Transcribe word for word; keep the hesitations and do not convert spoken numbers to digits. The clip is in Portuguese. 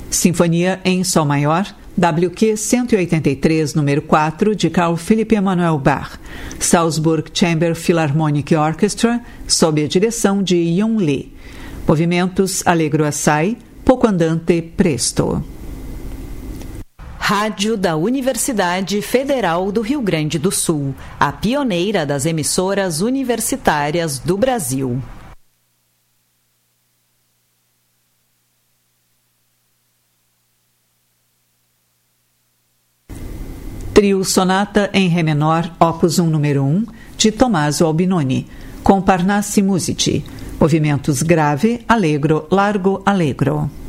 Sinfonia em Sol Maior, W Q cento e oitenta e três, número quatro, de Carl Philipp Emanuel Bach, Salzburg Chamber Philharmonic Orchestra, sob a direção de Yun Lee. Movimentos Allegro assai, poco andante presto. Rádio da Universidade Federal do Rio Grande do Sul, a pioneira das emissoras universitárias do Brasil. Trio Sonata em Ré menor, opus um, número um, de Tommaso Albinoni, com Parnassi Musici. Movimentos grave, allegro, largo, allegro.